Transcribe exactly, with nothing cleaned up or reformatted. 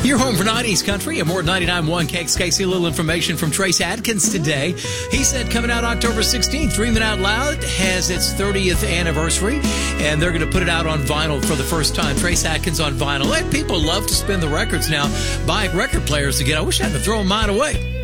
You're home for nineties country and more ninety-nine point one K X K C. A little information from Trace Adkins today. He said coming out October sixteenth, Dreamin' Out Loud has its thirtieth anniversary, and they're going to put it out on vinyl for the first time. Trace Adkins on vinyl. And people love to spin the records now, buying record players again. I wish I had to throw mine away.